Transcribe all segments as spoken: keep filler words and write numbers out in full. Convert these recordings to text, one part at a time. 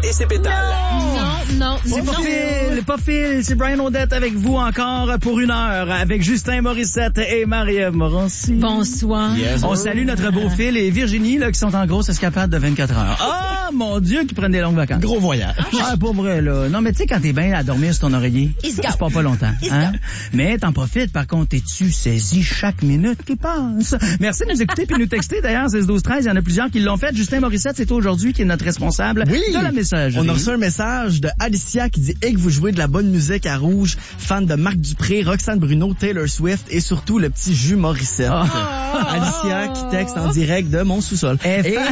et ses pétales. Non, non, C'est pas Phil, pas Phil, c'est Brian Odette avec vous encore pour une heure avec Justin Morissette et Marie-Ève Morancy. Bonsoir. Yes, on salue notre beau Phil et Virginie là, qui sont en grosse escapade de vingt-quatre heures. Ah, oh, mon Dieu, qui prennent des longues vacances. Gros voyage. Ah, pas vrai, là. Non, mais tu sais, quand t'es bien à dormir sur ton oreiller, ça se passe pas longtemps. Hein? Mais t'en profites, par contre, t'es-tu saisi chaque minute qui passe? Merci de nous écouter puis nous texter. D'ailleurs, seize douze treize, il y en a plusieurs qui l'ont fait. Justin Morissette, c'est toi aujourd'hui qui est notre responsable oui. de la messagerie. On a reçu un message de Alicia qui dit « Et que vous jouez de la bonne musique à Rouge, fan de Marc Dupré, Roxane Bruno, Taylor Swift et surtout le petit jus Morissette. Oh. » Alicia qui texte en direct de mon sous-sol. Et... et...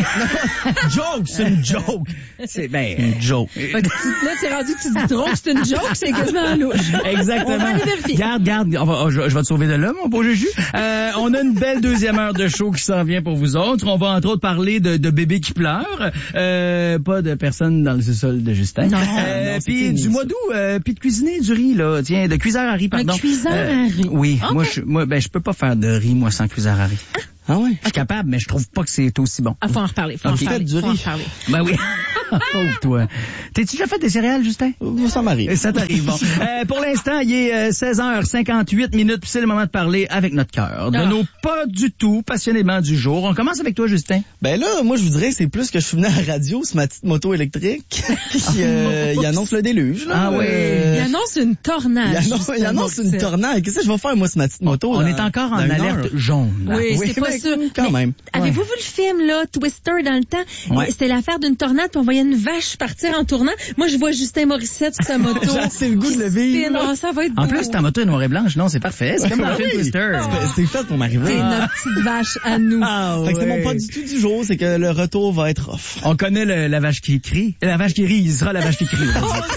joke, c'est une joke. C'est ben une joke. Fait que tu, là, t'es rendu que tu dis trop que c'est une joke, c'est quasiment louche. Exactement. On va aller vérifier. Garde, garde, on va, je, je vais te sauver de là, mon beau Juju. Euh, on a une belle deuxième heure de show qui s'en vient pour vous autres. On va entre autres parler de, de bébés qui pleurent, euh, pas de personnes dans le sous-sol de Justin. Non. Euh, puis du mois d'août, euh, puis de cuisiner du riz là, tiens, de cuiseur à riz, pardon. Un cuiseur euh, à riz. Oui, okay. moi, je, moi, ben, je peux pas faire de riz moi sans cuiseur à riz. Ah. Ah ouais? Je suis capable, mais je trouve pas que c'est aussi bon. Ah, faut en reparler, faut okay. en reparler. Du faut riz. en reparler. Ben oui. Pauvre toi. T'es-tu déjà fait des céréales, Justin? Ça m'arrive. Ça t'arrive, bon. euh, pour l'instant, il est euh, seize heures cinquante-huit minutes, puis c'est le moment de parler avec notre cœur. De ah. nos pas du tout passionnément du jour. On commence avec toi, Justin. Ben là, moi, je vous dirais que c'est plus que je suis venu à la radio, c'est ma petite moto électrique. euh, il annonce le déluge, là. Ah oui. Euh... Il annonce une tornade. Il annonce, il annonce une tornade. Qu'est-ce que je vais faire, moi, sur ma petite moto? On là, est encore en alerte heure. jaune. Là. Oui, oui c'est pas mais, sûr. Quand mais même. Avez-vous ouais. vu le film, là, Twister, dans le temps? Ouais. C'était l'affaire d'une tornade, puis on voyait une vache partir en tournant. Moi, je vois Justin Morissette sur sa moto. J'ai assez le goût de le vivre. Oh, ça va être En beau. plus, ta moto est noire et blanche. Non, c'est parfait. C'est comme dans le film Twister. C'est fait pour m'arriver. C'est notre petite vache à nous. Ah, fait que ouais. c'est mon pas du tout du jour, c'est que le retour va être off. On connaît le, la vache qui crie. La vache qui rit, il sera la vache qui crie.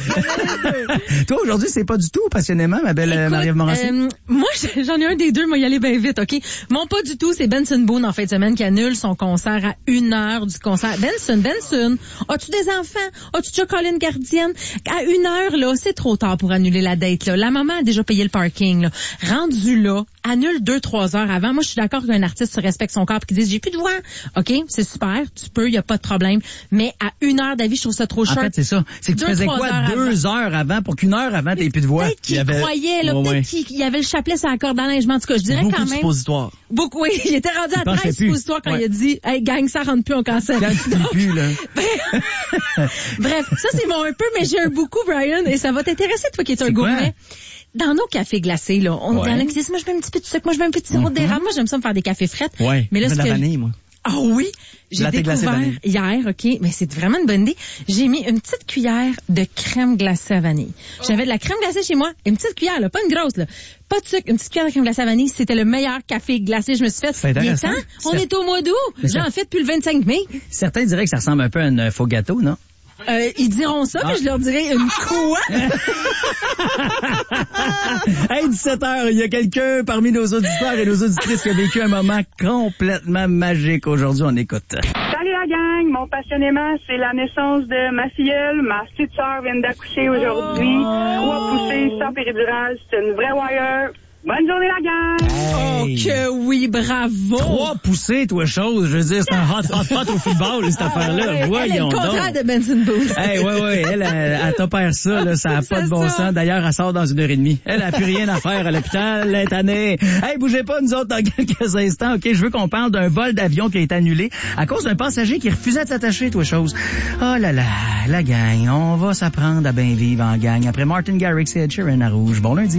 Toi, aujourd'hui, c'est pas du tout passionnément, ma belle Écoute, Marie-Ève Morancy. Euh, moi, j'en ai un des deux, moi, y aller bien vite, OK? Mon pas du tout, c'est Benson Boone, en fin de semaine, qui annule son concert à une heure du concert. Benson, Benson, as-tu des enfants? As-tu déjà collé une gardienne? À une heure, là, c'est trop tard pour annuler la date, là. La maman a déjà payé le parking, là. Rendu là, annule deux, trois heures avant. Moi, je suis d'accord qu'un artiste se respecte son corps et qu'il dise, j'ai plus de voix. OK? C'est super. Tu peux, y a pas de problème. Mais à une heure d'avis, je trouve ça trop short. En fait, c'est ça. C'est que tu Deux, faisais trois quoi heures deux avant. heures avant pour qu'une heure avant, t'aies plus de voix? Peut-être qu'il avait... croyait, là. Ouais, peut-être ouais. qu'il il y avait le chapelet sur la corde à linge. Mais en tout cas, je dirais Beaucoup quand de même. suppositoires. Beaucoup, oui. Il était rendu à treize suppositoires quand ouais. il a dit, hey, gang, ça rentre plus, on cancelle. Quand tu dis plus, là. Bref, ça, c'est mon un peu, mais j'ai un beaucoup, Brian, et ça va t'intéresser, toi qui es un C'est gourmet. quoi? Dans nos cafés glacés, là, on Ouais. y en a qui disent, moi, je mets un petit peu de sucre, moi, je mets un petit sirop Mm-hmm. d'érable, moi, j'aime ça me faire des cafés frettes. Ouais. Mais là, je ce mets de la que- vanille, moi. Ah oui, j'ai Latte glacé découvert vanille. hier, OK, mais c'est vraiment une bonne idée. J'ai mis une petite cuillère de crème glacée à vanille. J'avais de la crème glacée chez moi, une petite cuillère, là, pas une grosse, là. Pas de sucre, une petite cuillère de crème glacée à vanille. C'était le meilleur café glacé que je me suis fait. C'est Il est intéressant. temps. On C'est- est au mois d'août. Mais ça- J'en fais depuis le vingt-cinq mai. Certains diraient que ça ressemble un peu à un faux gâteau, non? Euh, ils diront ça, mais je leur dirais une quoi? Hey, dix-sept heures, il y a quelqu'un parmi nos auditeurs et nos auditrices qui a vécu un moment complètement magique. Aujourd'hui, on écoute. Salut la gang, mon passionnément, c'est la naissance de ma filleule. Ma petite sœur vient d'accoucher aujourd'hui. Trois poussées, sans péridurale, c'est une vraie wire. Bonne journée la gang! Oh que oui, bravo! Trois poussées, toi, chose. Je veux dire, c'est un hot, hot, hot au football, cette affaire-là. Elle est Voyons le contraire donc. de Benson Boone. Hey, ouais, ouais, elle, elle, elle t'opère ça, là, ça a pas C'est de bon ça. sens. D'ailleurs, elle sort dans une heure et demie. Elle a plus rien à faire à l'hôpital, elle est année. Hey, bougez pas, nous autres, dans quelques instants, OK? Je veux qu'on parle d'un vol d'avion qui a été annulé à cause d'un passager qui refusait de s'attacher, toi, chose. Oh là là, la gang, on va s'apprendre à bien vivre en gang. Après Martin Garrix et Ed Sheeran à Rouge. Bon lundi.